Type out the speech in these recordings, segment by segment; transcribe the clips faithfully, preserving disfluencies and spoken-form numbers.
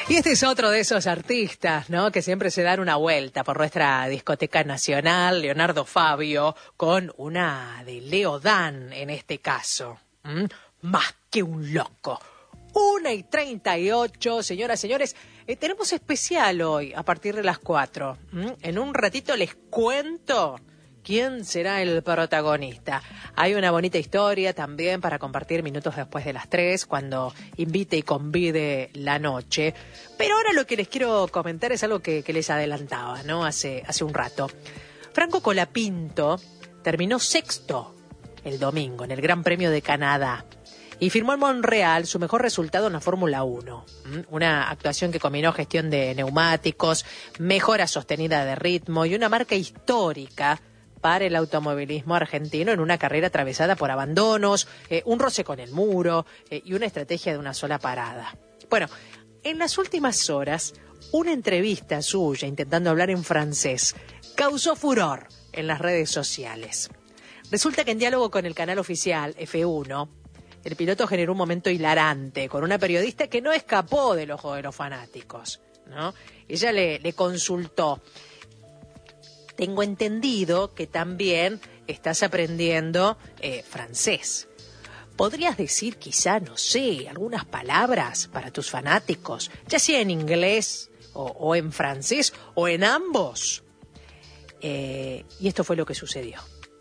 Y este es otro de esos artistas, ¿no?, que siempre se dan una vuelta por nuestra discoteca nacional, Leonardo Fabio, con una de Leo Dan en este caso. ¿Mm? Más que un loco. Una y treinta y ocho, señoras, señores, eh, tenemos especial hoy a partir de las cuatro. ¿Mm? En un ratito les cuento quién será el protagonista. Hay una bonita historia también para compartir minutos después de las tres, cuando invite y convide la noche. Pero ahora lo que les quiero comentar es algo que, que les adelantaba, ¿no?, hace, hace un rato. Franco Colapinto terminó sexto el domingo en el Gran Premio de Canadá y firmó en Montreal su mejor resultado en la Fórmula uno. Una actuación que combinó gestión de neumáticos, mejora sostenida de ritmo y una marca histórica para el automovilismo argentino en una carrera atravesada por abandonos, eh, un roce con el muro eh, y una estrategia de una sola parada. Bueno, en las últimas horas, una entrevista suya intentando hablar en francés causó furor en las redes sociales. Resulta que en diálogo con el canal oficial F uno, el piloto generó un momento hilarante con una periodista que no escapó del ojo de los fanáticos, ¿no? Ella le, le consultó: tengo entendido que también estás aprendiendo eh, francés. ¿Podrías decir quizá, no sé, algunas palabras para tus fanáticos, ya sea en inglés o, o en francés o en ambos? Eh, y esto fue lo que sucedió.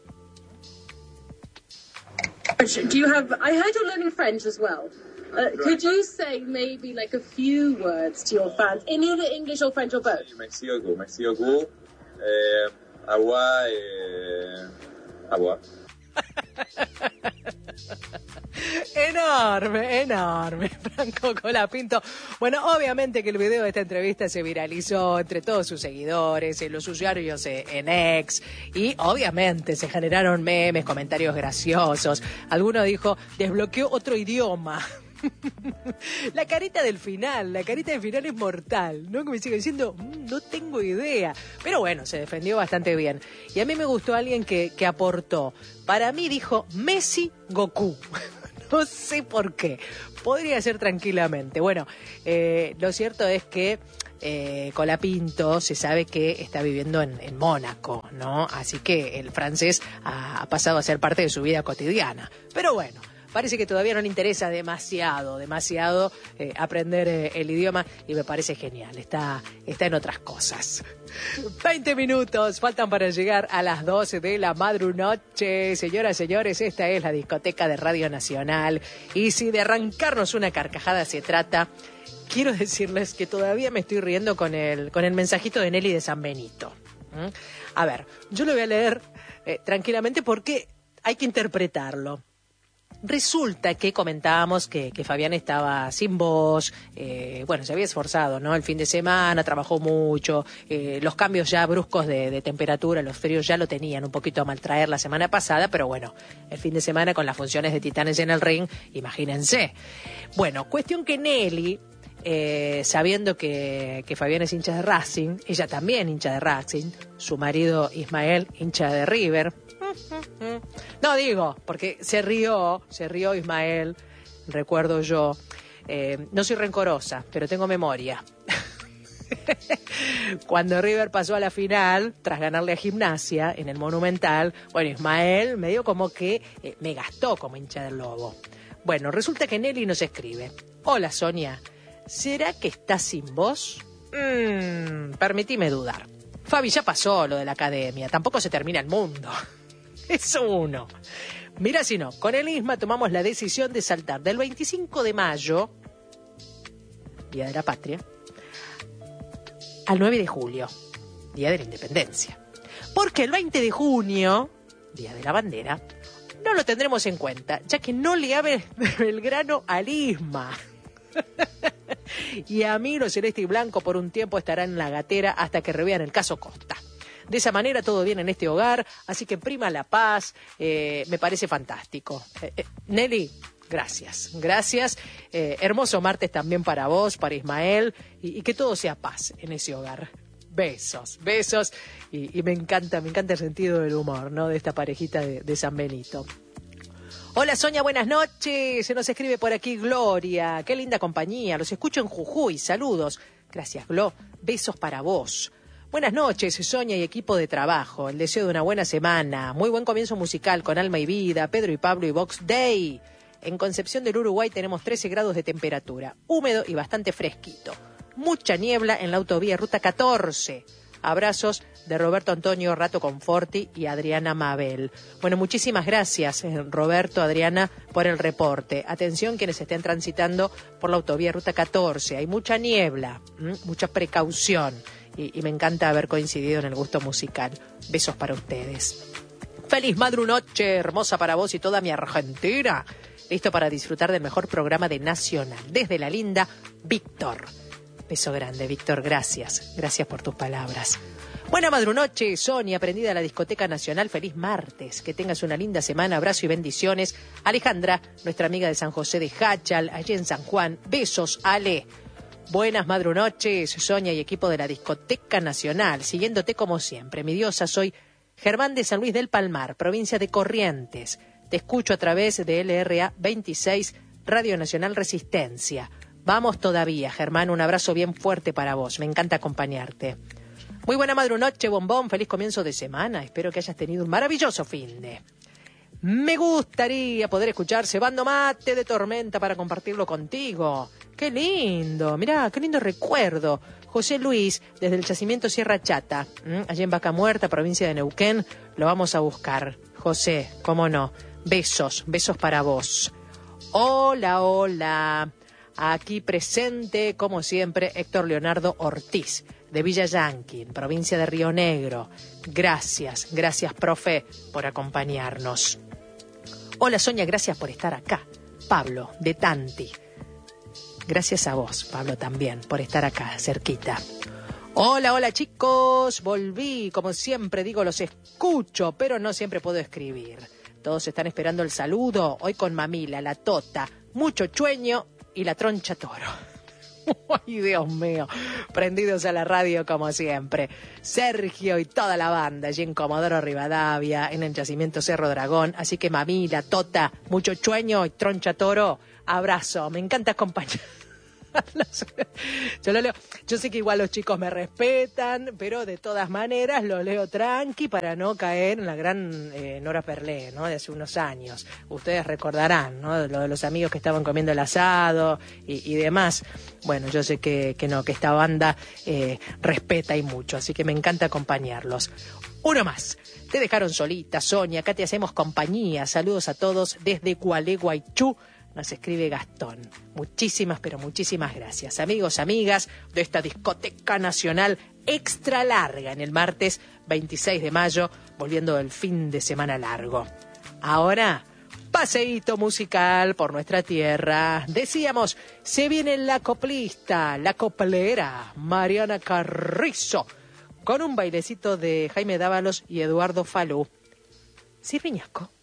Do you have? I heard you're learning French as well. Uh, could you say maybe like a few words to your fans in either English or French or both? Merci beaucoup, merci beaucoup. Eh, agua, eh, agua. Enorme, enorme, Franco Colapinto. Bueno, obviamente que el video de esta entrevista se viralizó entre todos sus seguidores, en los usuarios en X, y obviamente se generaron memes, comentarios graciosos. Alguno dijo: desbloqueó otro idioma. La carita del final, la carita del final es mortal, ¿no? Que me sigue diciendo, mmm, no tengo idea. Pero bueno, se defendió bastante bien. Y a mí me gustó alguien que, que aportó. Para mí dijo Messi Goku. No sé por qué. Podría ser tranquilamente. Bueno, eh, lo cierto es que eh, Colapinto se sabe que está viviendo en, en Mónaco, ¿no? Así que el francés ha, ha pasado a ser parte de su vida cotidiana. Pero bueno, parece que todavía no le interesa demasiado, demasiado eh, aprender eh, el idioma, y me parece genial, está, está en otras cosas. veinte minutos faltan para llegar a las doce de la madrunoche. Señoras, señores, esta es la discoteca de Radio Nacional, y si de arrancarnos una carcajada se trata, quiero decirles que todavía me estoy riendo con el, con el mensajito de Nelly de San Benito. ¿Mm? A ver, yo lo voy a leer eh, tranquilamente porque hay que interpretarlo. Resulta que comentábamos que, que Fabián estaba sin voz, eh, bueno, se había esforzado, ¿no? El fin de semana, trabajó mucho, eh, los cambios ya bruscos de, de temperatura, los fríos ya lo tenían un poquito a maltraer la semana pasada, pero bueno, el fin de semana con las funciones de Titanes en el ring, imagínense. Bueno, cuestión que Nelly, eh, sabiendo que, que Fabián es hincha de Racing, ella también hincha de Racing, su marido Ismael hincha de River. No digo, porque se rió, se rió Ismael, recuerdo yo. Eh, no soy rencorosa, pero tengo memoria. Cuando River pasó a la final, tras ganarle a Gimnasia en el Monumental, bueno, Ismael medio como que eh, me gastó como hincha del Lobo. Bueno, resulta que Nelly nos escribe: hola Sonia, ¿será que estás sin voz? Mm, permitime dudar. Fabi, ya pasó lo de la academia, tampoco se termina el mundo. Eso uno. Mira si no, con el Isma tomamos la decisión de saltar del veinticinco de mayo, Día de la Patria, al nueve de julio, Día de la Independencia. Porque el veinte de junio, Día de la Bandera, no lo tendremos en cuenta, ya que no le abre Belgrano al Isma. Y a mí, lo celeste y blanco, por un tiempo estará en la gatera hasta que revean el caso Costa. De esa manera todo bien en este hogar, así que prima la paz, eh, me parece fantástico. Eh, eh, Nelly, gracias, gracias. Eh, hermoso martes también para vos, para Ismael, y, y que todo sea paz en ese hogar. Besos, besos, y, y me encanta, me encanta el sentido del humor, ¿no?, de esta parejita de, de San Benito. Hola Sonia, buenas noches. Se nos escribe por aquí Gloria. Qué linda compañía. Los escucho en Jujuy. Saludos. Gracias, Glo. Besos para vos. Buenas noches, Sonia y equipo de trabajo. El deseo de una buena semana. Muy buen comienzo musical con Alma y Vida, Pedro y Pablo y Vox Day. En Concepción del Uruguay tenemos trece grados de temperatura. Húmedo y bastante fresquito. Mucha niebla en la autovía Ruta catorce. Abrazos de Roberto Antonio Rato Conforti y Adriana Mabel. Bueno, muchísimas gracias, Roberto, Adriana, por el reporte. Atención quienes estén transitando por la autovía Ruta catorce. Hay mucha niebla, ¿m? mucha precaución. Y, y me encanta haber coincidido en el gusto musical. Besos para ustedes. Feliz madrunoche, hermosa para vos y toda mi Argentina. Listo para disfrutar del mejor programa de Nacional. Desde la linda, Víctor. Beso grande, Víctor, gracias. Gracias por tus palabras. Buena madrunoche, Sonia, aprendida a la Discoteca Nacional. Feliz martes. Que tengas una linda semana. Abrazo y bendiciones. Alejandra, nuestra amiga de San José de Hachal, allí en San Juan. Besos, Ale. Buenas madrunoches, Sonia y equipo de la Discoteca Nacional. Siguiéndote como siempre. Mi diosa, soy Germán de San Luis del Palmar, provincia de Corrientes. Te escucho a través de L R A veintiséis, Radio Nacional Resistencia. Vamos todavía, Germán, un abrazo bien fuerte para vos. Me encanta acompañarte. Muy buena madrunoche, bombón. Feliz comienzo de semana. Espero que hayas tenido un maravilloso finde. Me gustaría poder escuchar Cebando Mate de Tormenta para compartirlo contigo. ¡Qué lindo! Mirá, qué lindo recuerdo. José Luis, desde el Yacimiento Sierra Chata, ¿m? allí en Vaca Muerta, provincia de Neuquén, lo vamos a buscar. José, cómo no. Besos, besos para vos. Hola, hola. Aquí presente, como siempre, Héctor Leonardo Ortiz, de Villa Yanqui, provincia de Río Negro. Gracias, gracias, profe, por acompañarnos. Hola, Sonia, gracias por estar acá. Pablo, de Tanti. Gracias a vos, Pablo, también, por estar acá, cerquita. Hola, hola, chicos. Volví, como siempre digo, los escucho, pero no siempre puedo escribir. Todos están esperando el saludo, hoy con Mamila, la Tota, mucho chueño y la Troncha Toro. ¡Ay, Dios mío! Prendidos a la radio como siempre. Sergio y toda la banda allí en Comodoro Rivadavia, en el Yacimiento Cerro Dragón. Así que Mamila, Tota, mucho chueño y Troncha Toro, abrazo. Me encanta acompañar. Yo lo leo. Yo sé que igual los chicos me respetan, pero de todas maneras lo leo tranqui para no caer en la gran eh, Nora Perlé, ¿no? De hace unos años. Ustedes recordarán, ¿no? Lo de los amigos que estaban comiendo el asado y, y demás. Bueno, yo sé que, que no, que esta banda eh, respeta y mucho, así que me encanta acompañarlos. Uno más. Te dejaron solita, Sonia. Acá te hacemos compañía. Saludos a todos desde Gualeguaychú. Nos escribe Gastón. Muchísimas, pero muchísimas gracias. Amigos, amigas de esta Discoteca Nacional extra larga en el martes veintiséis de mayo, volviendo del fin de semana largo. Ahora, paseíto musical por nuestra tierra. Decíamos, se viene la coplista, la coplera, Mariana Carrizo, con un bailecito de Jaime Dávalos y Eduardo Falú. Sirviñasco.